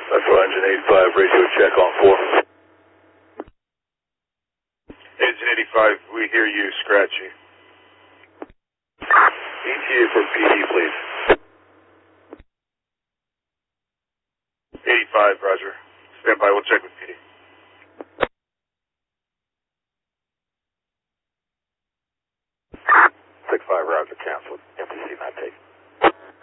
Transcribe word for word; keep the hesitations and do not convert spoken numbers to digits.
That's for engine eighty-five, radio check on four. Engine eighty-five, we hear you, scratchy. E T A for P D, please. eighty-five, roger. Stand by, we'll check with P D. six five, roger, cancel. M T C not taken.